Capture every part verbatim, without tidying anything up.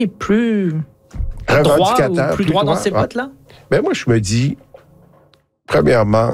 plus droit ou plus, plus droit, droit dans ces ah. bottes-là? Ben moi, je me dis, premièrement,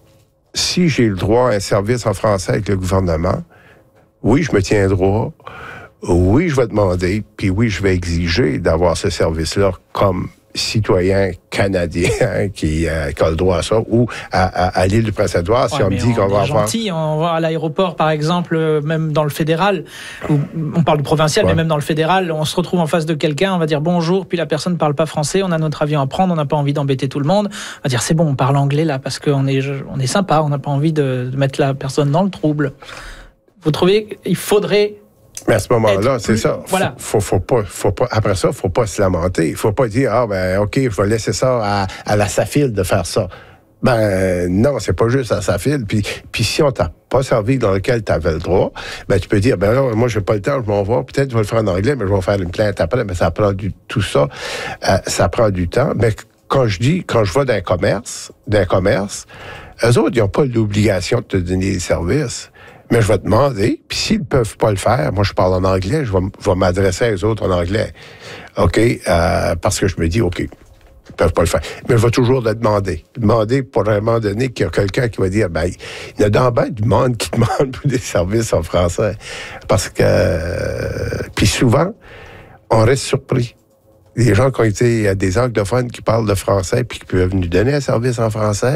si j'ai le droit à un service en français avec le gouvernement, oui, je me tiens droit. Oui, je vais demander, puis oui, je vais exiger d'avoir ce service-là comme citoyen canadien qui, euh, qui a le droit à ça, ou à, à, à l'île du Prince-Édouard, si ouais, on me dit qu'on va avoir... gentil, on va à l'aéroport, par exemple, même dans le fédéral, où on parle du provincial, ouais. mais même dans le fédéral, on se retrouve en face de quelqu'un, on va dire bonjour, puis la personne ne parle pas français, on a notre avion à prendre, on n'a pas envie d'embêter tout le monde, on va dire c'est bon, on parle anglais là, parce qu'on est, on est sympa, on n'a pas envie de, de mettre la personne dans le trouble. Vous trouvez qu'il faudrait... Mais à ce moment-là, c'est ça. Voilà. Faut, faut, faut pas, faut pas, après ça, il ne faut pas se lamenter. Il ne faut pas dire, ah, ben, OK, je vais laisser ça à, à la SAFIL de faire ça. Ben, non, c'est pas juste à SAFIL. Puis, puis si on t'a pas servi dans lequel tu avais le droit, ben, tu peux dire, ben non, moi, j'ai pas le temps, je m'en vais. Peut-être je vais le faire en anglais, mais je vais faire une plainte après. Mais ça prend du, tout ça, euh, ça prend du temps. Mais quand je dis, quand je vais dans un commerce, d'un commerce, eux autres, ils n'ont pas l'obligation de te donner des services. Mais je vais te demander, puis s'ils ne peuvent pas le faire, moi je parle en anglais, je vais, je vais m'adresser aux autres en anglais. OK? Euh, parce que je me dis, OK, ils ne peuvent pas le faire. Mais je vais toujours le demander. Demander pour un moment donné qu'il y a quelqu'un qui va dire, ben, il y a dans ben du monde qui demande pour des services en français. Parce que, euh, puis souvent, on reste surpris. Les gens qui ont été à des anglophones qui parlent de français puis qui peuvent nous donner un service en français,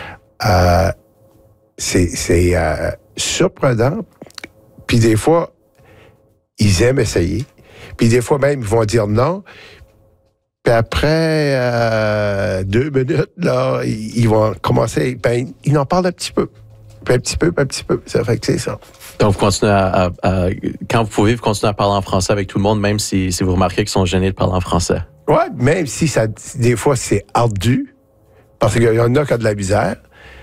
euh, c'est, c'est euh, surprenant. Puis des fois, ils aiment essayer. Puis des fois même, ils vont dire non. Puis après euh, deux minutes, là, ils, ils vont commencer... Ben, ils en parlent un petit peu. Puis un petit peu, puis un petit peu. Ça fait que c'est ça. Donc, vous continuez à, à, à... Quand vous pouvez, vous continuez à parler en français avec tout le monde, même si, si vous remarquez qu'ils sont gênés de parler en français. Oui, même si ça, des fois, c'est ardu. Parce qu'il y en a qui ont de la misère.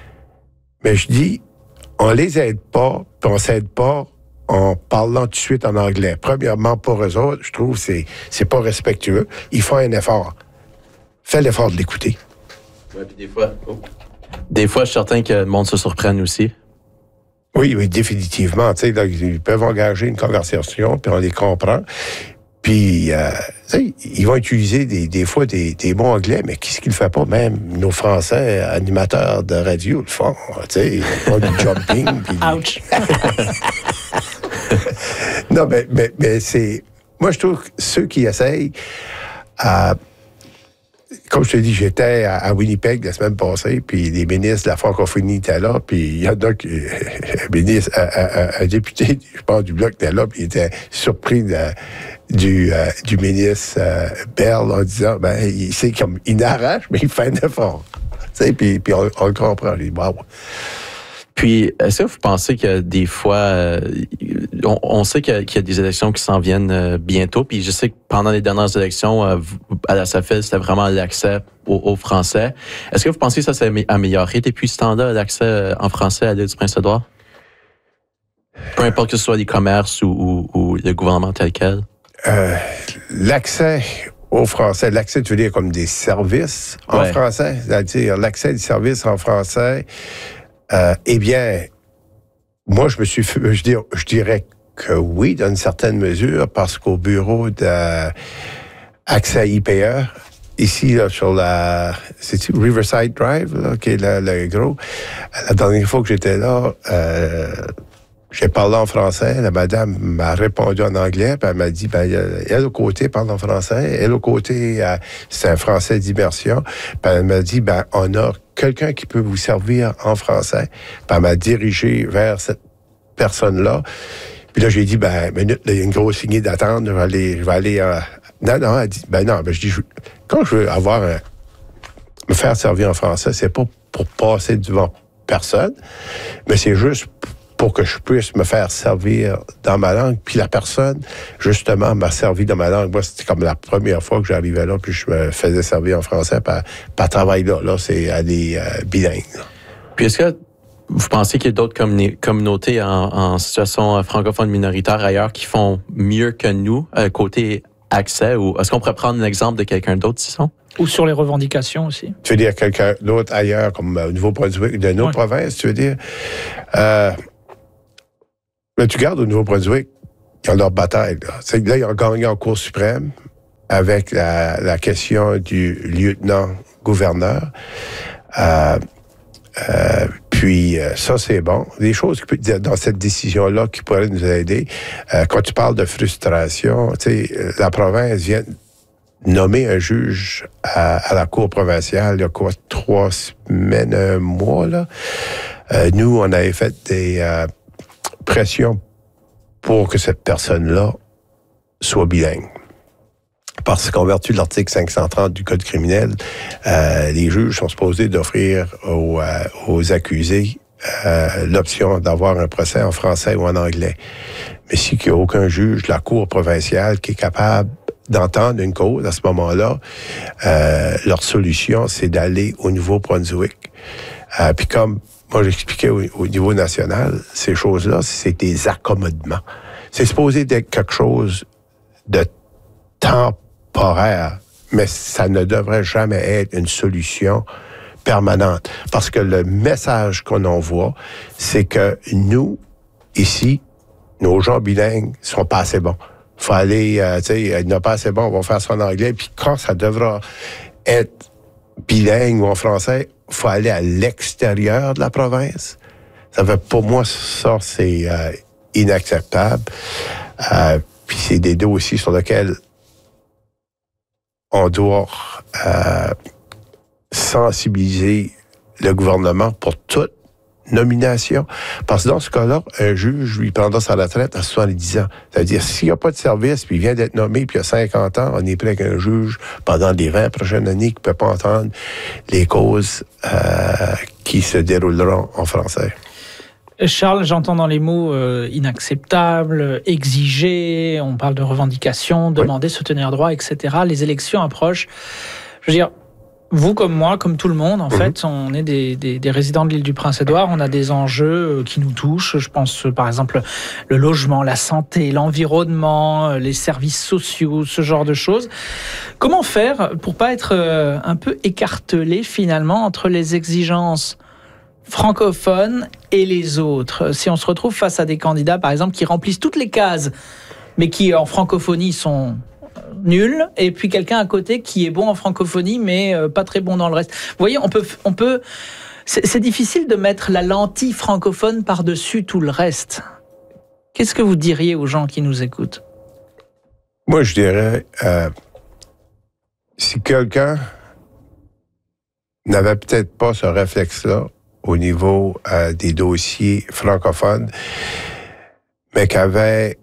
Mais je dis, on les aide pas, puis on s'aide pas en parlant tout de suite en anglais. Premièrement, pour eux autres, je trouve que c'est, c'est pas respectueux. Ils font un effort. Fais l'effort de l'écouter. Oui, puis des fois... Oh. Des fois, je suis certain que le monde se surprenne aussi. Oui, oui, définitivement. Tu sais, là, ils peuvent engager une conversation, puis on les comprend. Puis, euh, tu sais, ils vont utiliser des, des fois des, des mots anglais, mais qu'est-ce qu'ils ne font pas? Même nos Français animateurs de radio le font. Tu sais, ils font du jumping. Puis... Ouch! Non, mais, mais, mais c'est... Moi, je trouve que ceux qui essayent... Euh, comme je te dis, j'étais à, à Winnipeg la semaine passée, puis les ministres de la francophonie étaient là, puis il y en a qui... Un ministre, un, un, un député, je pense, du Bloc était là, puis il était surpris de... du, euh, du ministre euh, Bell en disant, ben, il, c'est comme, il n'arrache, mais il fait un effort. Tu sais, puis, puis on, on le comprend. Je dis, wow. Puis, est-ce que vous pensez que des fois, euh, on, on sait qu'il y, a, qu'il y a des élections qui s'en viennent euh, bientôt, puis je sais que pendant les dernières élections, euh, à la SAFIL, c'était vraiment l'accès aux, aux Français. Est-ce que vous pensez que ça s'est amélioré depuis ce temps-là, l'accès en français à l'île du Prince-Édouard? Peu importe que ce soit les commerces ou, ou, ou le gouvernement tel quel. Euh, l'accès aux Français, l'accès, tu veux dire comme des services en ouais. français, c'est-à-dire l'accès des services en français, euh, eh bien, moi, je me suis fait, je, dire, je dirais que oui, dans une certaine mesure, parce qu'au bureau d'accès à I P E, ici, là, sur la, c'est-tu Riverside Drive, là, qui est le, le gros, la dernière fois que j'étais là, euh, j'ai parlé en français, la madame m'a répondu en anglais, puis elle m'a dit, ben, elle au côté parle en français, elle au côté, euh, c'est un français d'immersion, puis elle m'a dit, ben, on a quelqu'un qui peut vous servir en français, puis elle m'a dirigé vers cette personne-là, puis là, j'ai dit, ben, minute, là, il y a une grosse lignée d'attente, je vais aller, je vais aller, euh... non, non, elle dit, ben non, ben, je dis, je... quand je veux avoir un... me faire servir en français, c'est pas pour passer devant personne, mais c'est juste pour que je puisse me faire servir dans ma langue. Puis la personne, justement, m'a servi dans ma langue. Moi, c'était comme la première fois que j'arrivais là, puis je me faisais servir en français par, par travail là. Là, c'est à des euh, bilingues. Là. Puis est-ce que vous pensez qu'il y a d'autres communi- communautés en, en situation francophone minoritaire ailleurs qui font mieux que nous, euh, côté accès? Ou est-ce qu'on pourrait prendre un exemple de quelqu'un d'autre, Sisson? Ou sur les revendications aussi. Tu veux dire quelqu'un d'autre ailleurs, comme au Nouveau-Brunswick, de nos ouais. provinces, tu veux dire? Euh, Mais tu gardes au Nouveau-Brunswick, ils ont leur bataille. Là, là ils ont gagné en Cour suprême. avec la, la question du lieutenant-gouverneur. Euh, euh, puis euh, ça, c'est bon. Des choses qui, dans cette décision-là qui pourraient nous aider. Euh, quand tu parles de frustration, tu sais, la province vient nommer un juge à, à la Cour provinciale il y a quoi, trois semaines, un mois, là. Euh, nous, on avait fait des euh, pressions pour que cette personne-là soit bilingue. Parce qu'en vertu de l'article cinq cent trente du Code criminel, euh, les juges sont supposés d'offrir aux, euh, aux accusés euh, l'option d'avoir un procès en français ou en anglais. Mais si qu'il n'y a aucun juge de la Cour provinciale qui est capable d'entendre une cause à ce moment-là, euh, leur solution, c'est d'aller au Nouveau-Brunswick. Euh, puis comme moi j'expliquais au, au niveau national, ces choses-là, c'est des accommodements. C'est supposé être quelque chose de temporaire, mais ça ne devrait jamais être une solution permanente. Parce que le message qu'on envoie, c'est que nous, ici, nos gens bilingues sont pas assez bons. Faut aller, euh, tu sais, ils n'ont pas assez bon, on va faire ça en anglais. Puis quand ça devra être bilingue ou en français, faut aller à l'extérieur de la province. Ça fait, pour moi, ça, c'est euh, inacceptable. Euh, puis c'est des dossiers sur lesquels on doit euh, sensibiliser le gouvernement pour toute nomination. Parce que dans ce cas-là, un juge lui prendra sa retraite à soixante-dix ans. C'est-à-dire, s'il n'y a pas de service, puis il vient d'être nommé, puis il y a cinquante ans, on est prêt avec un juge pendant les vingt prochaines années qui ne peut pas entendre les causes euh, qui se dérouleront en français. Charles, j'entends dans les mots euh, inacceptable, exiger, on parle de revendications, demander, oui. se tenir droit, et cetera. Les élections approchent. Je veux dire, vous comme moi, comme tout le monde, en mmh. fait, on est des, des, des résidents de l'île du Prince-Édouard, on a des enjeux qui nous touchent. Je pense par exemple le logement, la santé, l'environnement, les services sociaux, ce genre de choses. Comment faire pour pas être un peu écartelé finalement entre les exigences francophones et les autres? Si on se retrouve face à des candidats, par exemple, qui remplissent toutes les cases, mais qui en francophonie sont nul, et puis quelqu'un à côté qui est bon en francophonie, mais euh, pas très bon dans le reste. Vous voyez, on peut... On peut c'est, c'est difficile de mettre la lentille francophone par-dessus tout le reste. Qu'est-ce que vous diriez aux gens qui nous écoutent? Moi, je dirais, euh, si quelqu'un n'avait peut-être pas ce réflexe-là au niveau euh, des dossiers francophones, mais qu'avait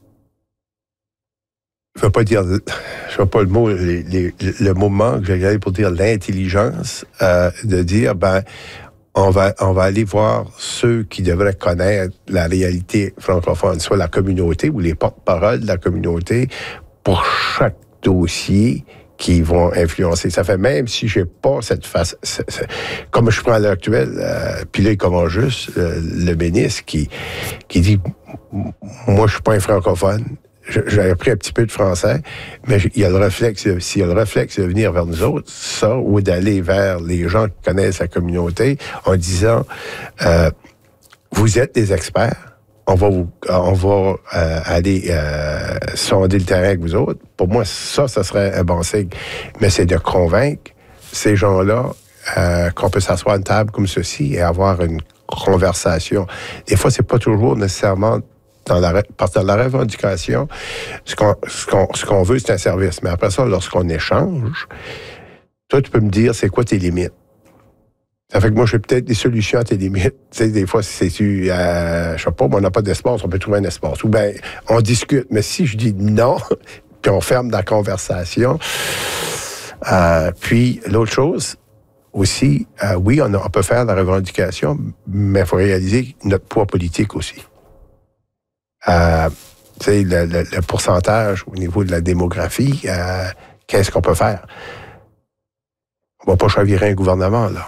je ne veux pas dire, je ne veux pas le mot, les, les, le mot manque, j'ai regardé pour dire l'intelligence, euh, de dire, ben, on va, on va aller voir ceux qui devraient connaître la réalité francophone, soit la communauté ou les porte-paroles de la communauté, pour chaque dossier qui vont influencer. Ça fait même si j'ai pas cette face, c'est, c'est, comme je prends à l'heure actuelle, euh, puis là il commence juste euh, le ministre qui qui dit, moi je suis pas un francophone. J'ai appris un petit peu de français, mais il y a le réflexe, s'il y a le réflexe de venir vers nous autres, ça, ou d'aller vers les gens qui connaissent la communauté en disant, euh, vous êtes des experts, on va vous, on va euh, aller euh, sonder le terrain avec vous autres. Pour moi, ça, ça serait un bon signe. Mais c'est de convaincre ces gens-là euh, qu'on peut s'asseoir à une table comme ceci et avoir une conversation. Des fois, c'est pas toujours nécessairement Dans la, parce que dans la revendication, ce qu'on, ce qu'on, ce qu'on veut, c'est un service. Mais après ça, lorsqu'on échange, toi, tu peux me dire, c'est quoi tes limites? Ça fait que moi, j'ai peut-être des solutions à tes limites. Tu sais, des fois, si c'est-tu, euh, je sais pas, on n'a pas d'espace, on peut trouver un espace. Ou bien, on discute. Mais si je dis non, puis on ferme la conversation. Euh, puis, l'autre chose, aussi, euh, oui, on, a, on peut faire la revendication, mais il faut réaliser notre poids politique aussi. Euh, tu sais, le, le, le pourcentage au niveau de la démographie, euh, qu'est-ce qu'on peut faire? On va pas chavirer un gouvernement, là.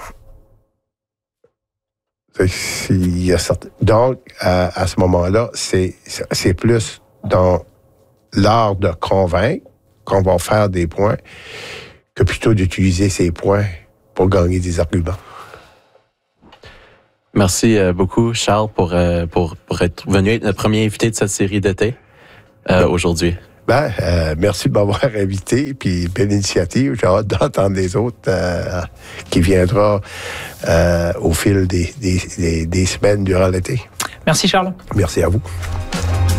Il y a certes... Donc, euh, à ce moment-là, c'est, c'est plus dans l'art de convaincre qu'on va faire des points que plutôt d'utiliser ces points pour gagner des arguments. Merci beaucoup, Charles, pour, pour, pour être venu être notre premier invité de cette série d'été euh, aujourd'hui. Ben, euh, merci de m'avoir invité, puis belle initiative. J'ai hâte d'entendre les autres euh, qui viendra euh, au fil des, des, des, des semaines durant l'été. Merci Charles. Merci à vous.